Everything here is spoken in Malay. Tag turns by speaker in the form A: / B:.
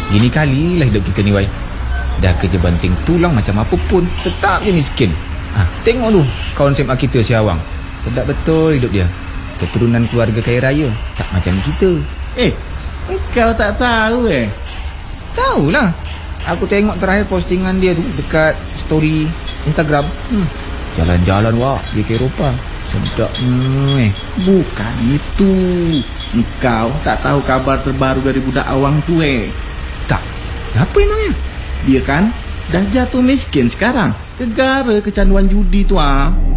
A: Gini kalilah hidup kita ni, Wai. Dah kerja banting tulang macam apa pun, tetap je miskin. Tengok tu kawan SMA kita si Awang. Sedap betul hidup dia. Keturunan keluarga kaya raya. Tak macam kita.
B: Kau tak tahu
A: Tahulah. Aku tengok terakhir postingan dia tu dekat story Instagram. Jalan-jalan wak dia ke Eropah. Sedap
B: Bukan itu. Kau tak tahu kabar terbaru dari budak Awang tu
A: Tak. Apa emangnya?
B: Dia kan dah jatuh miskin sekarang, gegara kecanduan judi tu